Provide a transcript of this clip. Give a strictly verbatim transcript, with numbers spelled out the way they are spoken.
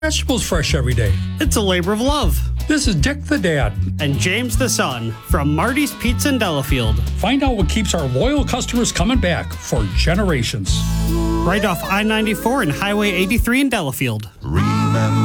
vegetables fresh every day. It's a labor of love. This is Dick the Dad. And James the Son from Marty's Pizza in Delafield. Find out what keeps our loyal customers coming back for generations. Right off I ninety-four and Highway eighty-three in Delafield. Remember